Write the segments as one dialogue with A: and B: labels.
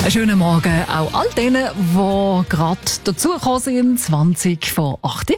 A: Einen schönen Morgen auch all denen, die gerade dazugekommen sind, 20 vor 8.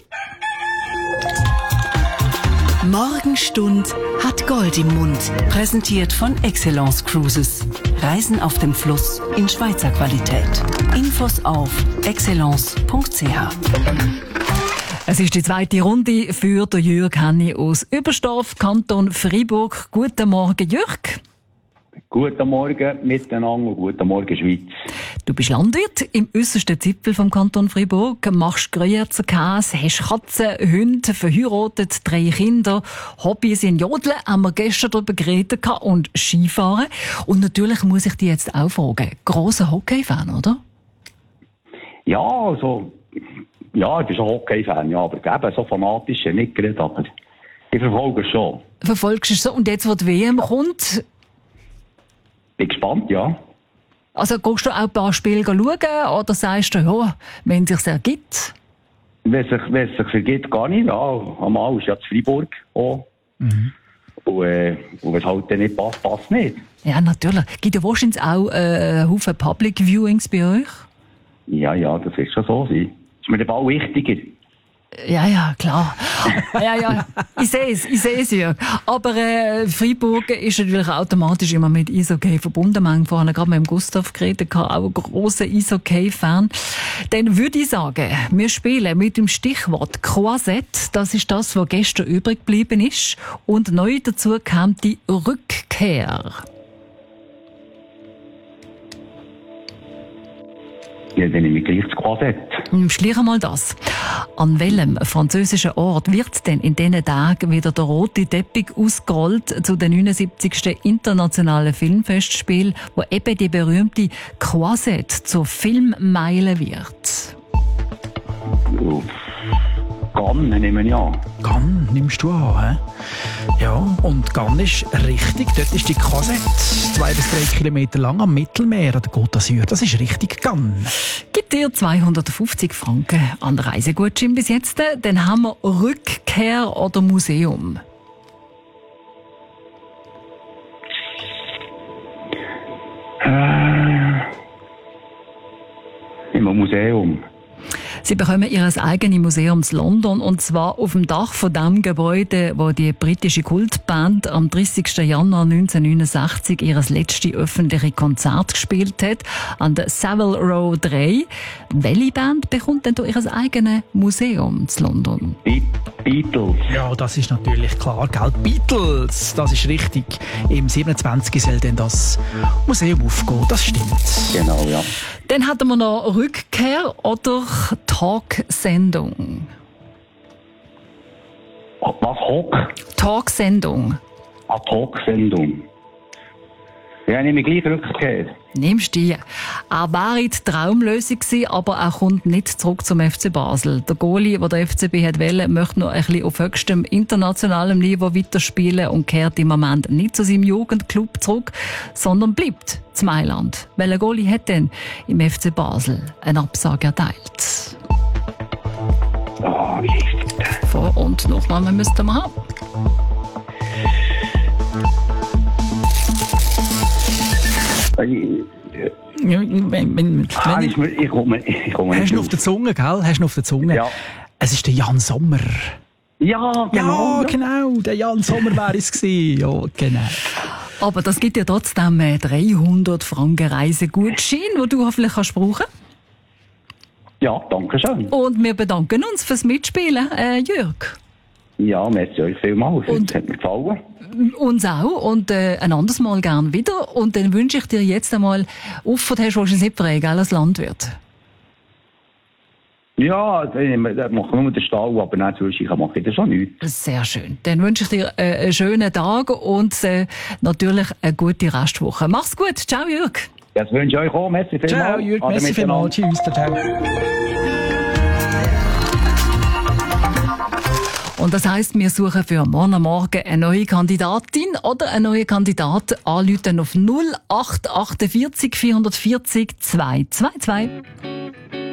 B: Morgenstund hat Gold im Mund. Präsentiert von Excellence Cruises. Reisen auf dem Fluss in Schweizer Qualität. Infos auf excellence.ch.
A: Es ist die zweite Runde für den Jürg Henni aus Überstorf, Kanton Freiburg. Guten Morgen, Jürg.
C: Guten Morgen miteinander und guten Morgen, Schweiz.
A: Du bist Landwirt im äussersten Zipfel vom Kanton Freiburg, machst Gruyerzer-Käse, hast Katzen, Hunde, verheiratet, 3 Kinder, Hobbys in Jodeln, haben wir gestern darüber geredet, und Skifahren. Und natürlich muss ich dich jetzt auch fragen, grosser Hockey-Fan, oder?
C: Ja, also, ja, ich bin schon Hockey-Fan, ja, aber eben so fanatisch nicht gerade, aber ich verfolge es schon.
A: Verfolgst du es so? Und jetzt, wo die WM kommt,
C: bin gespannt, ja.
A: also gehst du auch ein paar Spiele schauen oder sagst du, ja, wenn es sich ergibt?
C: Wenn es sich ergibt, gar nicht. Ja, einmal ist ja zu Freiburg auch. Mhm. Und wenn es halt dann nicht passt, passt nicht.
A: Ja, natürlich. Gibt ja wahrscheinlich auch Haufen Public Viewings bei euch?
C: Ja, das wird schon so sein. Ist mir der Ball wichtiger.
A: Ja, klar. Ja, ich sehe es, Jörg. Aber Freiburg ist natürlich automatisch immer mit Eishockey verbunden. Wir haben vorhin gerade mit dem Gustav geredet, auch ein grosser Eishockey-Fan. Dann würde ich sagen, wir spielen mit dem Stichwort Croisette. Das ist das, was gestern übrig geblieben ist. Und neu dazu kam die Rückkehr.
C: Ja, dann nehme ich gleich das Croisette.
A: Schlier mal das. An welchem französischen Ort wird denn in diesen Tagen wieder der rote Teppich ausgerollt zu den 79. internationalen Filmfestspielen, wo eben die berühmte Croisette zur Filmmeile wird?
C: Cannes nehme ich an.
D: Cannes nimmst du an, he? Ja, und Cannes ist richtig. Dort ist die Croisette 2 bis 3 Kilometer lang am Mittelmeer an der Côte d'Azur. Das ist richtig Cannes.
A: Gibt dir 250 Franken an Reisegutschein bis jetzt. Dann haben wir Rückkehr oder Museum.
C: Im Museum.
A: Sie bekommen ihr eigenes Museum in London, und zwar auf dem Dach von dem Gebäude, wo die britische Kultband am 30. Januar 1969 ihr letztes öffentliche Konzert gespielt hat, an der Savile Row 3. Welche Band bekommt denn ihr eigenes Museum in London?
C: Beatles.
D: Ja, das ist natürlich klar, gell? Beatles, das ist richtig. Im 27. soll dann das Museum aufgehen, das stimmt.
C: Genau, ja.
A: Dann hatten wir noch Rückkehr oder Talksendung.
C: Was, Hock?
A: Talksendung.
C: Talksendung. Ja, nehme ich gleich Rückkehr.
A: Nimmst die. Er wäre die Traumlösung gewesen, aber er kommt nicht zurück zum FC Basel. Der Goalie, der FCB hat wollen, möchte noch ein bisschen auf höchstem internationalem Niveau weiterspielen und kehrt im Moment nicht zu seinem Jugendclub zurück, sondern bleibt zu Mailand. Welcher Goalie hat denn im FC Basel eine Absage erteilt?
C: Wie ist das?
A: Vor- und Nachnamen müssten wir haben.
C: Ich komme
D: Hast du ihn auf der Zunge, gell? Hast du ihn auf der Zunge?
C: Ja.
D: Es ist der Jan Sommer.
C: Ja, genau.
D: Ja, genau. Der Jan Sommer wäre es gewesen. Ja, genau.
A: Aber das gibt ja trotzdem 300 Franken Reisegutschein, den du hoffentlich brauchen kannst.
C: Ja, danke schön.
A: Und wir bedanken uns fürs Mitspielen, Jörg.
C: Ja, merci euch vielmals.
A: Und-
C: Es hat mir gefallen.
A: Uns auch. Und ein anderes Mal gern wieder. Und dann wünsche ich dir jetzt einmal, offen hast du wahrscheinlich nicht frei, gell, als Landwirt.
C: Ja, dann mache ich nur den Stall, aber nicht zwischen mache ich das schon nichts.
A: Sehr schön. Dann wünsche ich dir einen schönen Tag und natürlich eine gute Restwoche. Mach's gut. Ciao, Jörg.
C: Das wünsche ich euch auch. Merci vielmals.
D: Ciao, Jürg.
C: Ade
D: Merci
C: miteinander.
D: vielmals. Tschüss. Ciao.
A: Und das heisst, wir suchen für morgen Morgen eine neue Kandidatin oder einen neuen Kandidat. Anrufen auf 0848 440 222.